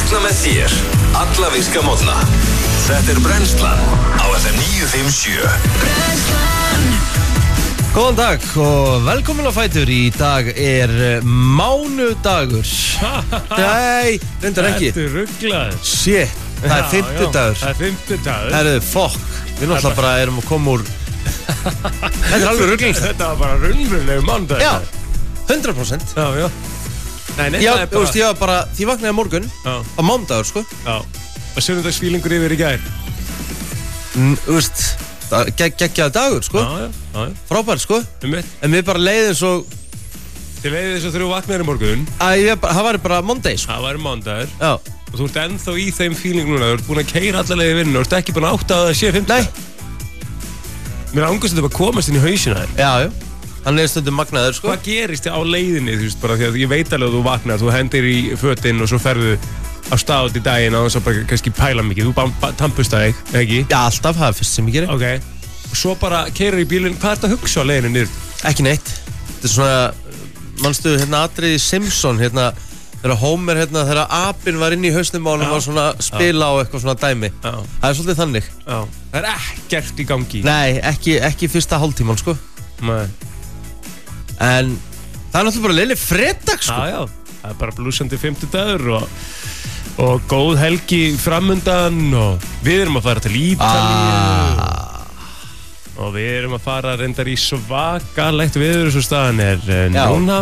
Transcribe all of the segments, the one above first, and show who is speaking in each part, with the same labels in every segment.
Speaker 1: Vakna með þér alla virka morgna. Þetta Brennslan á FM 957. Brennslan.
Speaker 2: Góðan dag og velkomin á Fætur. Í dag mánudagur. Nei, reyndar ekki.
Speaker 3: Þetta rugglaður.
Speaker 2: Shit, það er fimmtudagur.
Speaker 3: Það er fimmtudagur.
Speaker 2: Herðu, fokk. Við náttúrulega bara erum að koma úr. Þetta er alveg rugglings.
Speaker 3: Þetta var bara raunverulegu mánudagur.
Speaker 2: Já, 100%.
Speaker 3: Já. Nei,
Speaker 2: Já,
Speaker 3: það er
Speaker 2: þú veist, ég var bara, því vaknaði morgun á mánudagur, sko.
Speaker 3: Já. Og sunnudagsfílingur yfir í gær.
Speaker 2: Þú veist, geggjaði dagur, sko.
Speaker 3: Já.
Speaker 2: Frábær, sko.
Speaker 3: Mitt.
Speaker 2: En við bara leiðum svo
Speaker 3: Þið leiðið þess að þú vaknaðir í morgun.
Speaker 2: það var bara Monday, sko.
Speaker 3: Það væri mánudagur.
Speaker 2: Já.
Speaker 3: Og þú ert ennþá í þeim fíling núna. Þú ert búin að keyra alla leið í vinnu og ert ekki búin að átta að það sé fimmtudagur.
Speaker 2: Nei.
Speaker 3: Mér ángast þetta bara komast inn í hausina þér.
Speaker 2: Já. Hann er stundum magnaður, sko.
Speaker 3: Hvað gerist á leiðinni, þú veist, bara því að ég veit alveg að þú vaknar, þú hendir í fötin og svo ferðu á stað út í daginn og þess að bara kannski pæla mikið, þú tampust það ekki?
Speaker 2: Já, alltaf, það er fyrst sem ég gerir.
Speaker 3: Ok, og svo bara keyrir í bílinn, hvað ert að hugsa á leiðinni niður?
Speaker 2: Ekki neitt. Þetta er svona, manstu, atriði Simpson, þegar Homer, þegar apinn var inn í hausnum á hann og var svona að spila á eitthvað svona dæmi.
Speaker 3: Já.
Speaker 2: Það er svolítið þannig.
Speaker 3: Já. Það er ekkert í gangi.
Speaker 2: Nei, ekki fyrsta hálftíman, sko.
Speaker 3: Nei.
Speaker 2: En það er náttúrulega bara leilig fredag, sko.
Speaker 3: Já. Það er bara blúsandi fimmtudagur og góð helgi framundan og við erum að fara til Ítalíu og við erum að fara reyndar í svakalegt veður svo staðan er núna.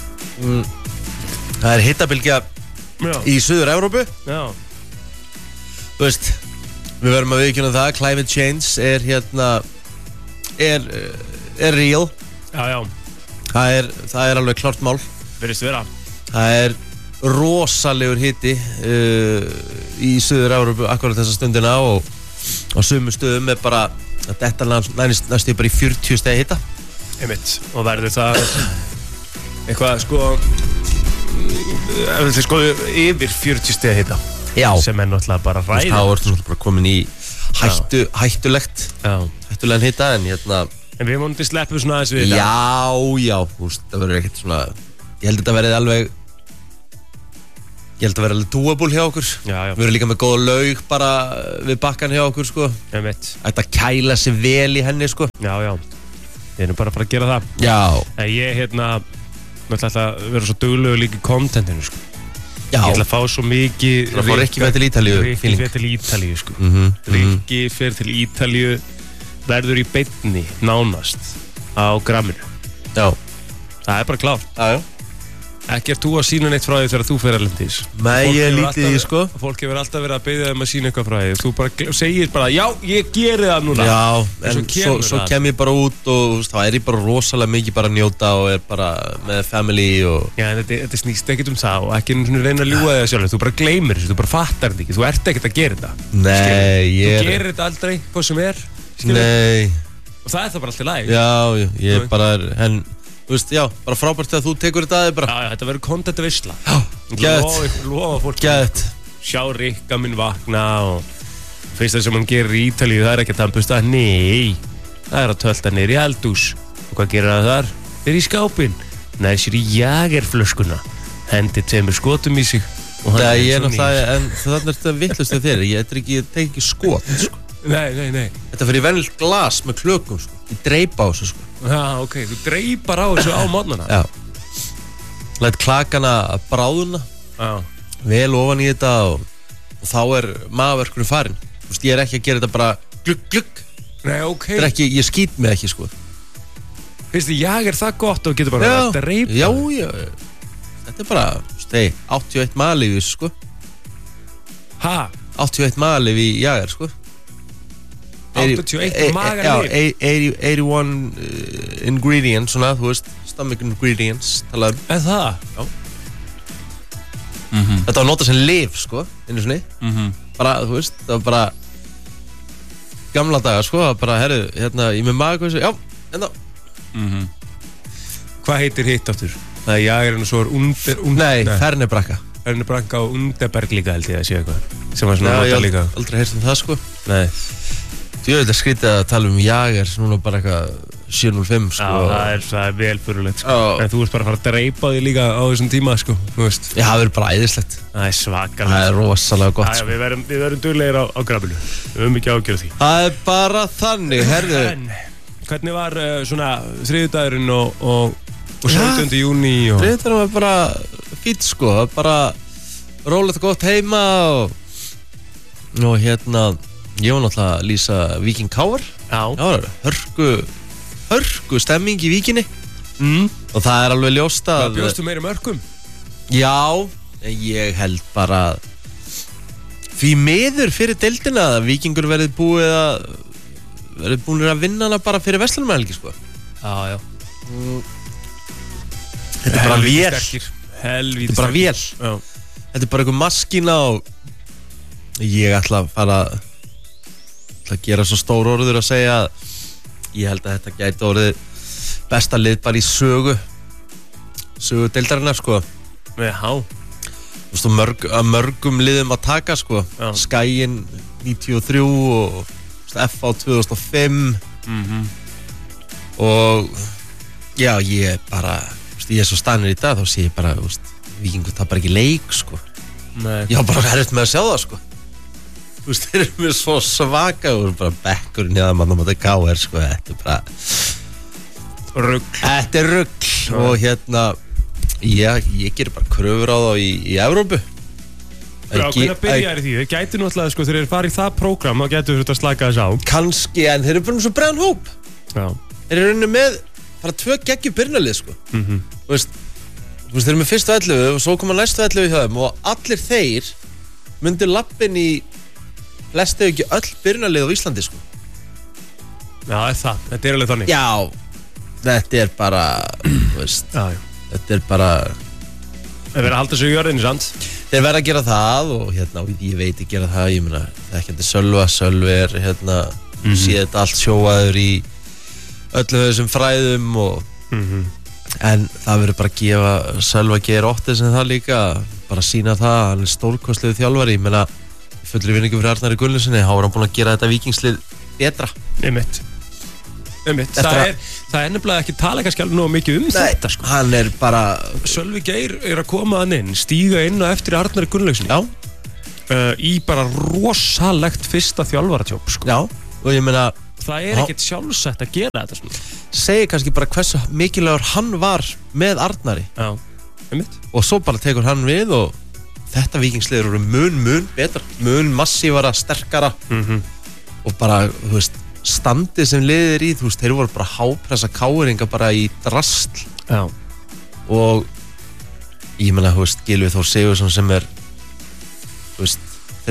Speaker 2: Það er hitabylgja í Suður-Evrópu.
Speaker 3: Já.
Speaker 2: Þú veist, við verðum að viðurkenna það, climate change er real.
Speaker 3: Já.
Speaker 2: Það er alveg klárt mál.
Speaker 3: Virðist vera.
Speaker 2: Það er rosalegur hiti í Suður-Evrópu akkurat þessa stundina og á sumum stöðum er bara þetta næstu bara í 40 stegi hita.
Speaker 3: Einmitt. Og verður það eitthvað yfir 40 stegi hita.
Speaker 2: Já.
Speaker 3: Sem er náttúrulega bara ræðið.
Speaker 2: Þá ertu náttúrulega bara komin í hættulegan hita en
Speaker 3: En við vonandi sleppum svona aðeins við þetta.
Speaker 2: Já, þú veist, það verður ekkert svona ég held að þetta verði alveg doable hjá okkur.
Speaker 3: Já.
Speaker 2: Við erum líka með góða laug bara við bakkan hjá okkur, sko.
Speaker 3: Einmitt.
Speaker 2: Ætti að kæla sig vel í henni, sko.
Speaker 3: Já. Við erum bara að fara að gera það.
Speaker 2: Já.
Speaker 3: En ég, náttúrulega ætla að vera svo duglegur líka í contentinu, sko.
Speaker 2: Já.
Speaker 3: Ég ætla að fá svo mikið
Speaker 2: Það fór Rikki fer til Ítalíu.
Speaker 3: Rikki fer til Ítalíu, sko. Rikki fer til Ítalíu verður í beinni nánast á gramminu.
Speaker 2: Já.
Speaker 3: Það er bara klárt.
Speaker 2: Já.
Speaker 3: Ekki þú að sína neitt frá því þegar þú fer erlendis.
Speaker 2: Nei, ég lítið í, sko.
Speaker 3: Fólk hefur alltaf verið að biðja um að sína eitthvað frá því. Þú bara segir bara, já, ég geri það núna.
Speaker 2: Já, en svo kem ég bara út og þá er ég bara rosalega mikið bara að njóta og er bara með family og...
Speaker 3: Já, en þetta snýst ekkert það og ekki reyna að ljúga þig sjálf. Þú bara gleymir þessu, þú bara fattar þetta ekki. Þú ert ekkert að gera þetta.
Speaker 2: Nei,
Speaker 3: Þú gerir þetta aldrei, hvað sem er.
Speaker 2: Nei.
Speaker 3: Og það er það bara alltaf læg.
Speaker 2: Já, ég bara er, þú veist, já, bara frábært þegar þú tekur þetta aðeins bara.
Speaker 3: Já, þetta verður content veisla.
Speaker 2: Já, gæðt.
Speaker 3: Lofa fólk.
Speaker 2: Gæðt.
Speaker 3: Sjá Rikka minn vakna og fyrst það sem hann gerir í Ítalíu, það er ekki að tampusta. Nei, það er að tölta niður í eldhús. Og hvað gerir það þar? Fer í skápinn. Nær sér í jagerflöskuna. Hendi 2 skotum í sig.
Speaker 2: Það er náttúrulega, en þannig er þetta vittlust af þér. Ég tek ekki skot, sko.
Speaker 3: Nei.
Speaker 2: Þetta fyrir venilegt glas með klökum, sko. Ég dreipa á þessu, sko.
Speaker 3: Já, ok, þú dreipar á þessu á morgnana.
Speaker 2: Já. Læt klakana að bráðuna.
Speaker 3: Já.
Speaker 2: Vel ofan í þetta og þá er magaverkurinn farinn. Þú veist, ég er ekki að gera þetta bara glugg.
Speaker 3: Nei, ok.
Speaker 2: Þetta er ekki, ég skýt mig ekki, sko.
Speaker 3: Finnst þið jager það gott og getur bara að dreipa?
Speaker 2: Já. Þetta er bara, stei, 81 malið, sko.
Speaker 3: Ha?
Speaker 2: 81 malið í jager, sko.
Speaker 3: 81 magarlif?
Speaker 2: Já, 81 ingredients, svona, þú veist, stomach ingredients, talað um.
Speaker 3: Er það?
Speaker 2: Já. Þetta var notað sem lyf, sko, einu sinni. Bara, þú veist, það var bara gamla daga, sko, bara, herru, ég með magakvæmsu, já,
Speaker 3: Hvað heitir hitt áttur? Það er jagerinn og svo er
Speaker 2: Nei, Fernebrakka.
Speaker 3: Fernebrakka og Underberg líka held ég að sé eitthvað. Sem var svona notað líka.
Speaker 2: Já, ég aldrei heyrst það, sko.
Speaker 3: Nei.
Speaker 2: Ég veit að skrítið að tala jager, svona bara eitthvað 7:05 sko.
Speaker 3: Já, það er vel fyrirlegt sko.
Speaker 2: Já.
Speaker 3: En þú ert bara að fara að dreipa því líka á þessum tíma sko, þú veist.
Speaker 2: Já, það verður bara æðislegt.
Speaker 3: Það er svakalega.
Speaker 2: Það er rosalega gott
Speaker 3: Já,
Speaker 2: sko.
Speaker 3: við verðum duglegir á grafinu. Við höfum ekki ágjörð því.
Speaker 2: Það er bara þannig, herðu.
Speaker 3: En hvernig var svona þriðjudagurinn og 17. júní og...
Speaker 2: Þriðjudagurinn var bara fínt sko, bara rólegt gott heima og hérna, ég var náttúrulega að lýsa Víking KR.
Speaker 3: Já.
Speaker 2: Það var hörku stemming í Víkinni og það er alveg ljóst að...
Speaker 3: Það bjóstu meiri mörkum?
Speaker 2: Já, en ég held bara því miður fyrir deildina að Víkingur verði búin að vinna hana bara fyrir Verslunarmannahelgi sko.
Speaker 3: Já.
Speaker 2: Þetta er bara vél.
Speaker 3: Helvíti
Speaker 2: Þetta er bara vél.
Speaker 3: Já.
Speaker 2: Þetta er bara einhver maskína og ég ætla að gera svo stór orður að segja að ég held að þetta gæti orðið besta lið bara í sögu deildarinnar sko.
Speaker 3: Já.
Speaker 2: Þú veist, mörgum liðum að taka sko.
Speaker 3: Já.
Speaker 2: Skæin 93 og FH 2005 og já, ég bara ég er svo stanir í dag, þá sé ég bara Víkingur tapar ekki leik sko.
Speaker 3: Nei.
Speaker 2: Ég var bara erfitt með að sjá það sko. Þú veist, þeir eru mér svo svaka og bara bekkurinn í aðmann á móti KR sko. Þetta er bara
Speaker 3: Rugl.
Speaker 2: Þetta er rugl og hérna ég gerir bara kröfur á þá í Evrópu.
Speaker 3: Já, hvernig byrjar í því? Þeir gætu náttúrulega sko, þegar þeir farið í það prógram þá gætu þeir að slaka þess á.
Speaker 2: Kannski, en þeir eru bara með svo breiðan hóp.
Speaker 3: Já.
Speaker 2: Þeir eru rauninni með bara 2 geggjur byrjunarlið sko. Þú veist, þeir eru með fyrstu 11 og svo koma næstu 11 í höfum og allir þeir myndu lappin í flest ef ekki öll byrjunarlið á Íslandi sko.
Speaker 3: Já, þetta er alveg þannig.
Speaker 2: Já, þetta er bara, þú veist,
Speaker 3: Já.
Speaker 2: þetta er bara...
Speaker 3: Þeir verða að halda sig í jörðinni, sant?
Speaker 2: Þeir verða að gera það og hérna, ég veit að gera það, ég meina, það er ekki þetta Sölvi er, hérna, sé þetta allt sjóaður í öllu þessum fræðum og en það verður bara að gefa Sölvi að gera óttið sem það líka, bara sína það, hann er stórkostlegu þjálfari, ég meina, fullri vinningu fyrir Arnari Gunnlausinni, þá er hann búinn að gera þetta Víkingslið betra.
Speaker 3: Einmitt. Það er nefnilega ekki tala kannski alveg nógu mikið þetta sko.
Speaker 2: Hann er bara...
Speaker 3: Sölvi Geir er að koma hann inn, stíga inn og eftir Arnari Gunnlausinni.
Speaker 2: Já.
Speaker 3: Í bara rosalegt fyrsta þjálfaratjóp sko.
Speaker 2: Já, og ég meina...
Speaker 3: Það er ekkert sjálfsagt að gera þetta svona.
Speaker 2: Segir kannski bara hversu mikilvægur hann var með Arnari.
Speaker 3: Já, einmitt.
Speaker 2: Og svo bara tekur hann við og þetta Víkingslið eru mun betra, mun massívara, sterkara og bara, þú veist, standið sem liðir í, þú veist, þeir voru bara hápressa káringa bara í drasl.
Speaker 3: Já.
Speaker 2: Og ég meina, þú veist, Gylfi Þór Sigurðsson sem er, þú veist,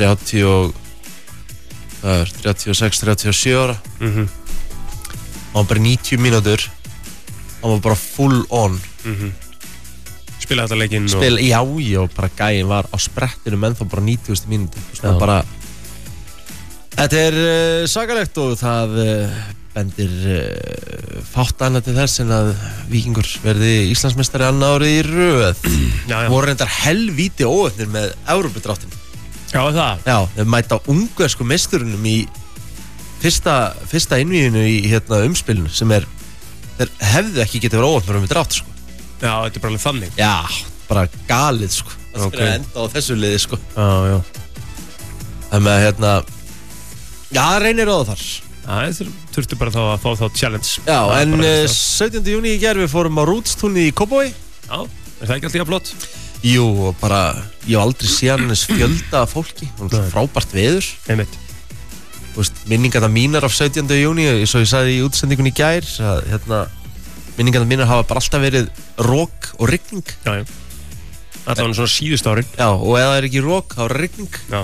Speaker 2: 36-37 ára. Hann var bara 90 mínútur, hann var bara full on.
Speaker 3: Spila þetta leikinn
Speaker 2: Já, bara gæinn var á sprettinu menn þá bara 90 mínútur. Það bara þetta er sakalegt og það bendir fátt annað til þess en að Víkingur verði Íslandsmeistari annað árið í röð. Voru reyndar helvíti óöfnir með Evrópudráttinn.
Speaker 3: Já, það?
Speaker 2: Já, þeir mæta ungversku meisturunum í fyrsta innvíðinu í umspilinu sem er, þeir hefðu ekki getið verið óöfnir með drátt sko.
Speaker 3: Já, þetta er bara alveg þannig.
Speaker 2: Já, bara galið sko. Það er að enda á þessu liði sko.
Speaker 3: Já.
Speaker 2: Það með já, reynir á það þar.
Speaker 3: Já, þeir þurftu bara þá að fá þá challenge.
Speaker 2: Já, en 17. júní í gær við fórum á Rútstúni í Kópavogi.
Speaker 3: Já, er það ekki alltaf flott?
Speaker 2: Jú, og bara, ég hef aldrei séð hann fjölda af fólki. Frábært veður.
Speaker 3: Einmitt.
Speaker 2: Þú veist, minningarna mínar af 17. júní, svo ég sagði í útsendingunni í gær, að minningarna mínar hafa bara alltaf verið rók og rigning.
Speaker 3: Já. Allavega svona síðust árin.
Speaker 2: Já, og ef það er ekki rók, þá er rigning.
Speaker 3: Já.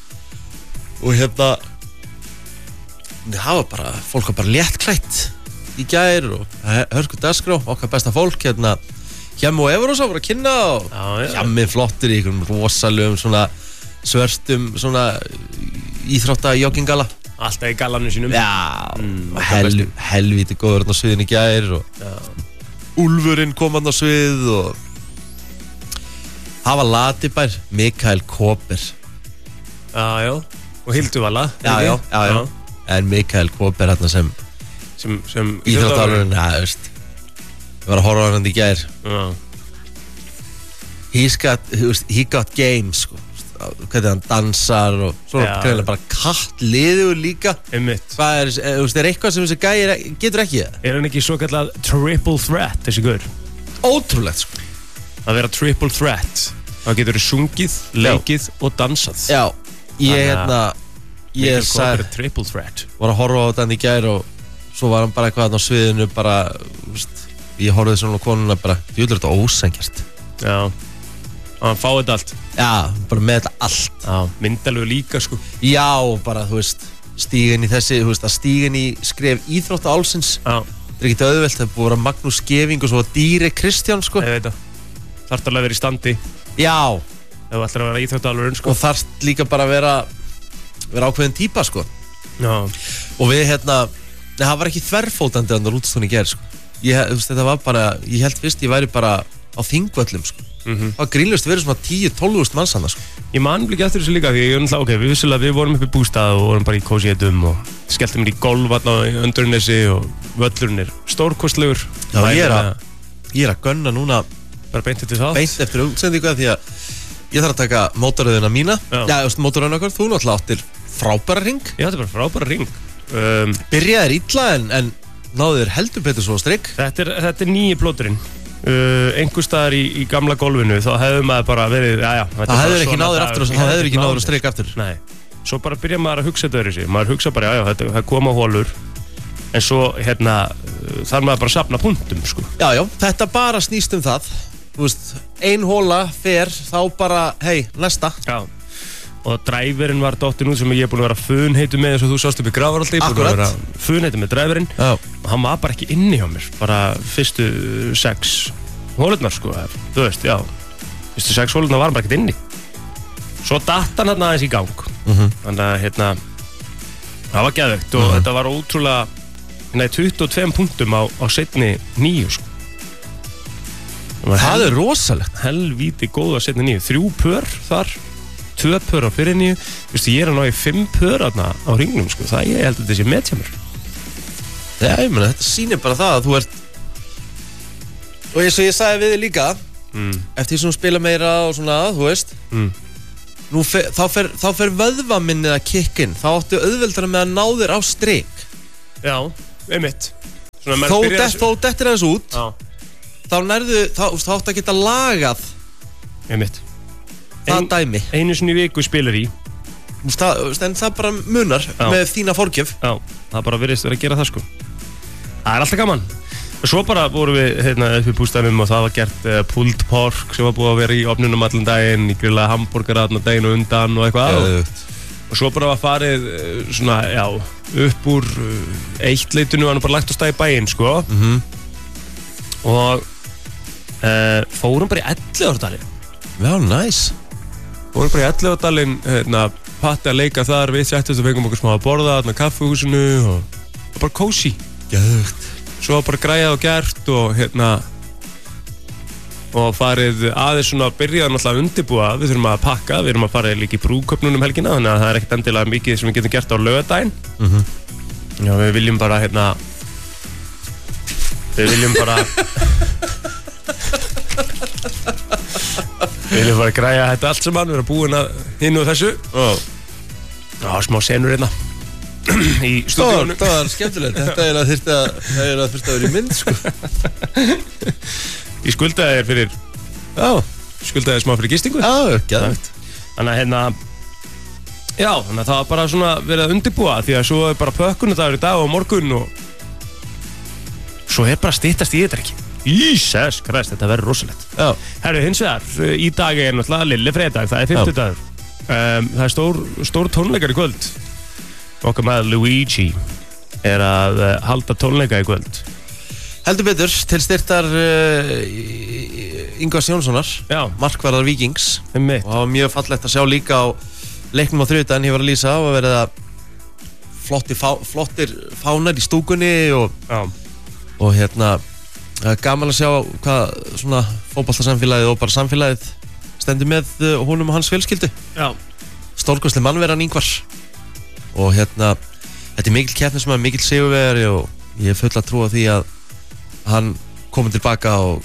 Speaker 2: Og fólk var bara léttklætt í gær og hörku dagskrá, okkar besta fólk, Hjemmi og Everósa voru að kynna og Hjemmi flottir í einhverjum rosalegum svona svörtum svona íþróttajoggingala.
Speaker 3: Alltaf í galanum sínum.
Speaker 2: Já, helvíti góður á sviðin í gær og Úlfurinn kom hann á svið og það var Latibær, Mikael Kóper.
Speaker 3: Já, og Hildur Vala.
Speaker 2: Já. En Mikael Kóper sem
Speaker 3: sem
Speaker 2: Íþróttálfurinn, já, veist Ég var að horfa á hann í gær
Speaker 3: Já.
Speaker 2: He got game, sko Hvernig hann dansar og svo
Speaker 3: Já.
Speaker 2: greinlega bara kattliður líka
Speaker 3: Einmitt.
Speaker 2: Hvað eitthvað sem þessi gæi getur ekki það?
Speaker 3: Er hann ekki svo kallað triple threat, þessi gaur?
Speaker 2: Ótrúlegt, sko
Speaker 3: Að vera triple threat. Þá getur þú sungið, leikið og dansað.
Speaker 2: Já, ég
Speaker 3: Ég
Speaker 2: sagði
Speaker 3: triple threat.
Speaker 2: Var að horfa á þetta hann í gær og svo var hann bara eitthvað á sviðinu bara, veist, ég horfði svona á konuna bara, djúður þetta ósengjast
Speaker 3: Já. Og hann fáið þetta allt.
Speaker 2: Já, bara með þetta allt
Speaker 3: Já. Myndalegu líka, sko.
Speaker 2: Já, bara, þú veist, stígin í þessi, þú veist, að stígin í skref íþróttaálsins
Speaker 3: Já.
Speaker 2: Það er ekkert auðvelt, það er búið að vera Magnús Skeving og svo Dýri Kristján, sko
Speaker 3: Ég veit það. Þarft alveg að vera í standi
Speaker 2: Já,
Speaker 3: ef þú ætlar að vera íþróttaalurinn, sko.
Speaker 2: og þarft líka bara að vera ákveðin típa, sko
Speaker 3: Já.
Speaker 2: Og við, nei, það var ekki þverfótandi annar útstóni í gerð, sko Þú veist, þetta var bara, ég held fyrst ég væri bara á Þingvöllum, sko Það var grínlust verið svona 10-12.000 manns hann, sko
Speaker 3: Ég man ekki eftir þessu líka því ég náttúrulega, ok, við vorum upp í bústað og vorum bara í Cozy Edum og skelltum mér í golf á Öndurnesi og völlurinn er stórkostlegur.
Speaker 2: Já, ég er að gunna núna
Speaker 3: Bara beint eftir það.
Speaker 2: beint eftir útsendingu því að ég þarf að taka mótoröðina mína
Speaker 3: Já.
Speaker 2: Já, þú veist, mótoröðina okkar, þú náttúrulega áttir frábæra ring
Speaker 3: Já, þetta er bara frábæra ring.
Speaker 2: Byrjaðir illa en náðu þér heldur betur svo strikk
Speaker 3: Þetta er nýji plóturinn. Einhver staðar í gamla golfinu þá hefði maður bara verið,
Speaker 2: Það hefur ekki náður aftur það hefur ekki náður að strikka aftur
Speaker 3: Nei, svo bara byrja maður að hugsa þetta öðru sig. Maður hugsa bara, það koma hólur en svo, þarf maður bara að safna punktum, sko.
Speaker 2: Já, þetta bara snýst það Þú veist, ein hóla fer þá bara, hei, næsta
Speaker 3: Já. Og dræverinn var dottin út sem ég er búin að vera funheitu með eins og þú sást upp í Grafarholti. Búin að vera funheitu með dræverinn.
Speaker 2: Já.
Speaker 3: Og hann var bara ekki inni hjá mér. Bara fyrstu 6 hólurnar, sko. Þú veist, já. Fyrstu 6 hólurnar var hann bara ekkert inni. Svo datt hann aðeins í gang. Þannig að, það var geðveikt og þetta var ótrúlega, 22 punktum á seinni 9, sko.
Speaker 2: Það er rosalegt
Speaker 3: Helvíti góð á seinni 9. 3 pör þar. 2 pör á fyrir 9. Þú veist, ég er að ná í 5 pör á ringnum, sko. Það ég held að þetta sé með hjá mér.
Speaker 2: Já, ég meina, þetta sýnir bara það að þú ert og eins og ég sagði við þig líka eftir því sem þú spila meira og svona, þú veist þá fer vöðvaminnið að kikka inn þá áttu auðveldara með að ná þér á strik
Speaker 3: Já, einmitt.
Speaker 2: Þó dettir aðeins út
Speaker 3: Já,
Speaker 2: þá nærðu, þá áttu að geta lagað
Speaker 3: einmitt.
Speaker 2: það dæmi
Speaker 3: Einu sinni í viku spilar í.
Speaker 2: en það bara munar með þína forgjöf
Speaker 3: Já, það bara virðist verið að gera það, sko. Það er alltaf gaman. Svo bara vorum við upp í bústaðnum og það var gert pulled pork sem var búið að vera í ofnunum allan daginn, í grillaða hambúrgara daginn og undan og eitthvað og svo bara var farið svona, upp úr 1-leitinu og hann bara lagt á stað í bæinn, sko og fórum bara í Elliðaárdalinn.
Speaker 2: Já, nice.
Speaker 3: Fórum bara í Elliðaárdalinn, patti að leika þar, við settist og fengum okkur smá að borða þarna á kaffihúsinu og bara cozy.
Speaker 2: Geðveikt.
Speaker 3: Svo bara græjað og gert og og farið aðeins svona byrjað náttúrulega að undirbúa, við þurfum að pakka, við erum að fara líka í brúðkaupnum helgina, þannig að það er ekkert endilega mikið sem við getum gert á laugardaginn. Já, við viljum bara við viljum bara græja þetta allt saman, við erum búin að hinn og þessu Já, smá senur í stúdíónu.
Speaker 2: Það var skemmtilegt, þetta er að þurfti að vera í mynd, sko.
Speaker 3: Ég skuldaði þér fyrir skuldaði smá fyrir gistingu.
Speaker 2: Já, geðvægt.
Speaker 3: Þannig að þannig að það var bara svona verið að undirbúa því að svo er bara pökkunadagur í dag og morgun og svo er bara styttast í þetta ekki. Jesus Christ, þetta verður rosalegt.
Speaker 2: Já.
Speaker 3: Herru, hins vegar, í dag er náttúrulega lillifredag, það er 50 dagur. Það er stór tónleikar í kvöld. Okkar maður Luigi er að halda tónleika í kvöld.
Speaker 2: Heldur betur, til styrtar Ingvars Jónssonar, markvarðar Víkings og það var mjög fallegt að sjá líka á leiknum á þriðjudaginn, ég var að lýsa á að verið að flottir fánar í stúkunni og gaman að sjá hvað svona fótboltasamfélagið og bara samfélagið stendur með honum og hans fjölskyldu. Stórkostleg mannveran Ingvar og þetta er mikil keppni sem er mikil sigurvegari og ég full að trúa því að hann komi tilbaka og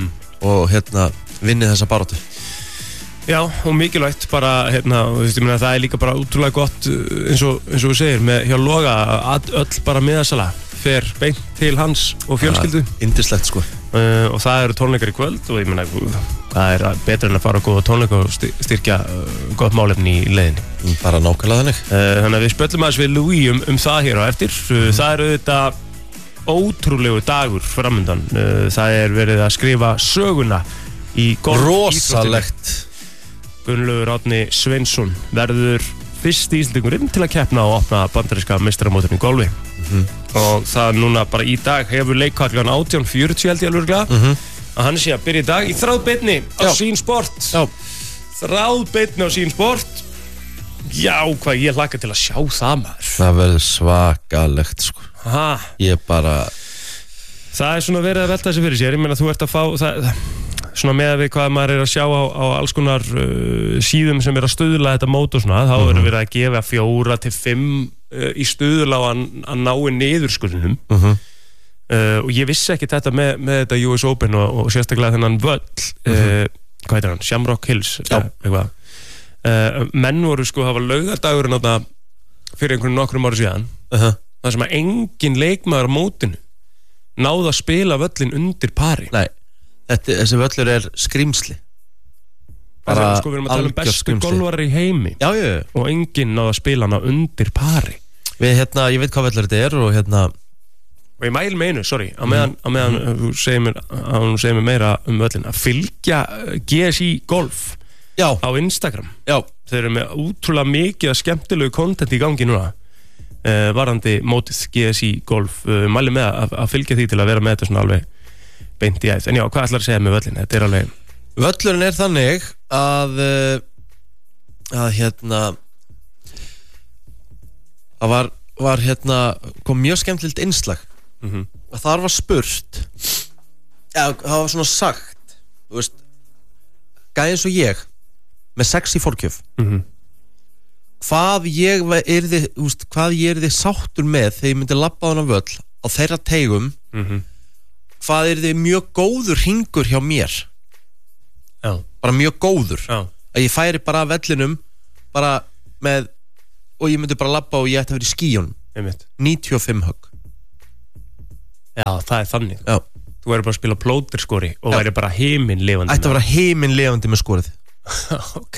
Speaker 2: vinni þessa baráttu.
Speaker 3: Já, og mikilvægt bara, þú veist, ég meina það líka bara útrúlega gott eins og þú segir, með hjá Loga að öll bara miðasala fer beint til hans og fjölskyldu.
Speaker 2: Yndislegt sko.
Speaker 3: Og það eru tónleikar í kvöld og ég meina, það betur en að fara á góða tónleika og styrkja gott málefni í leiðinni.
Speaker 2: Bara nákvæmlega þannig.
Speaker 3: Þannig að við spöllum aðeins við Louis það hér á eftir. Það eru þetta ótrúlegu dagur framundan. Það verið að skrifa söguna í golf.
Speaker 2: Rosalegt.
Speaker 3: Gunnlaugur Árni Sveinsson verður fyrsti íslendingurinn til að keppna og opna bandaríska meistaramótinu í golfi. Og það núna bara í dag hefur leikvað klukkan 18:40 held ég alveg að hann sé að byrja í dag í þráðbeinni á Sín Sport. Þráðbeinni á Sín Sport. Já, hvað ég hlakka til að sjá það maður. Það
Speaker 2: verður svakalegt sko. Ég bara
Speaker 3: það svona verið að velta þessi fyrir sér. Ég meina þú ert að fá það svona með við hvað maður að sjá á alls konar síðum sem að stuðla þetta mót og svona, þá verið að gefa 4 til 5 í stuðla á að ná niðurskurðinum. Og ég vissi ekki þetta með þetta US Open og sérstaklega þennan völl, hvað heitir hann? Shamrock Hills eitthvað. Menn voru sko hafa laugardagurinn fyrir einhvern nokkrum ára síðan, þar sem að engin leikmaður á mótinu náði að spila völlin undir pari.
Speaker 2: Nei. Þessi völlur skrýmsli.
Speaker 3: Bara sko við erum að tala bestu golfarar í heimi.
Speaker 2: Já.
Speaker 3: Og enginn náði að spila hana undir pari.
Speaker 2: Ég veit hvað völlur þetta og
Speaker 3: og ég mæl með einu, sorry á meðan þú segir mér meira völlin, að fylgja GSI Golf á Instagram. Þeir eru með útrúlega mikið að skemmtilegu content í gangi núna varandi mótið GSI Golf. Mæli með að fylgja því til að vera með þetta svona alveg beint í æð. En já, hvað ætlar að segja með völlin? Þetta alveg
Speaker 2: völlurinn þannig að var kom mjög skemmtilegt innslag. Og þar var spurt það var svona sagt, þú veist, gæði eins og ég með 6 í forgjöf, hvað ég yrði sáttur með þegar ég myndi labba á hana völl á þeirra teigum, hvað yrði mjög góður hringur hjá mér. Bara mjög góður. Að ég færi bara af vellinum bara með, og ég myndi bara labba og ég ætti að vera í skíunum. 95 högg.
Speaker 3: Já, það þannig. Þú væri bara að spila plóterskori og væri bara himinlifandi.
Speaker 2: Ætti að vera himinlifandi með skorið.
Speaker 3: Ok.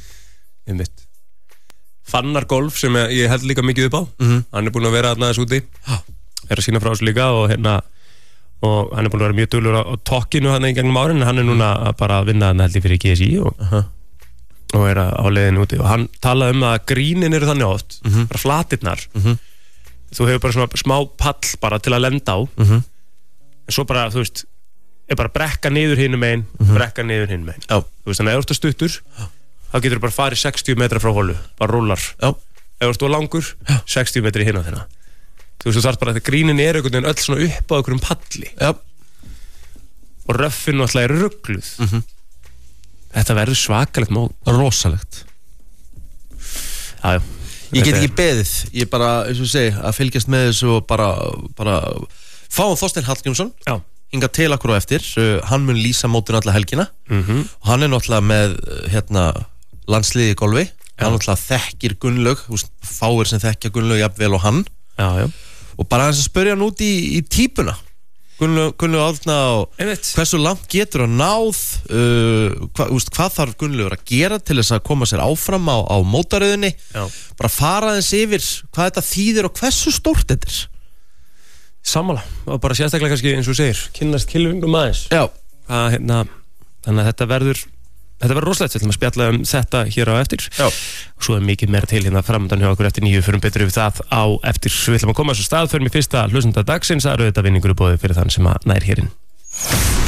Speaker 3: Fannar Golf sem ég held líka mikið upp á. Hann búinn að vera aðeins úti. Að sína frá þessu líka og og hann búinn að vera mjög duglegur á tokkinu hann í gegnum árin, en hann núna að bara vinna hann held ég fyrir GSI og á leiðinu úti. Og hann talaði að grínin eru þannig oft, bara flatirnar. Þú hefur bara svona smá pall bara til að lenda á, en svo bara, þú veist, bara brekka niður hinum megin, brekka niður hinum megin. Þú veist, þannig að ef þú ert að stuttur, þá getur þú bara farið 60 metra frá holu, bara rúlar. Ef þú ert langur, 60 metri hinn á þeirna. Þú veist, þú þarf bara að grínin einhvern veginn öll svona upp á einhverjum palli. Og röffin alltaf rugluð. Þetta verður svakalegt mót.
Speaker 2: Rosalegt.
Speaker 3: Já.
Speaker 2: Ég get ekki beðið, ég bara, eins og segi, að fylgjast með þessu og bara fáum Þorsteinn Hallgrímsson hingað til okkur á eftir. Hann mun lýsa mótinu alla helgina og hann náttúrulega með landsliði í golfi. Hann náttúrulega þekkir Gunnlaug, fáir sem þekkja Gunnlaug jafnvel og hann. Og bara að spyrja hann út í típuna. Gunnlaug Árna og hversu langt getur hann náð, hvað þarf Gunnlaugur að gera til þess að koma sér áfram á mótaröðinni, bara fara þess yfir hvað þetta þýðir og hversu stórt þetta er.
Speaker 3: Sammála, og bara sérstaklega kannski eins og segir, kynnast kylfingum aðeins. Þannig að þetta verður rosalegt. Við ætlum að spjalla þetta hér á eftir. Og svo mikið meira til hérna framöndan hjá okkur eftir 9, förum betur yfir það á eftir. Við ætlum að koma á þessu stað, förum í fyrsta hlustanda dagsins, það eru þetta vinningur í boði fyrir þann sem að nær hérinn.